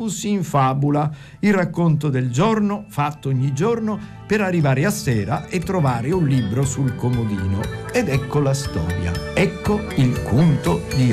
Campus in Fabula, il racconto del giorno fatto ogni giorno per arrivare a sera e trovare un libro sul comodino. Ed ecco la storia, ecco il conto di